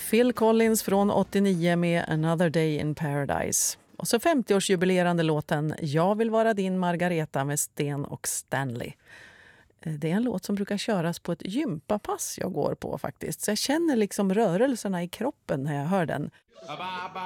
Phil Collins från 89 med Another Day in Paradise. Och så 50-årsjubilerande låten Jag vill vara din Margareta med Sten och Stanley. Det är en låt som brukar köras på ett gympapass jag går på faktiskt. Så jag känner liksom rörelserna i kroppen när jag hör den.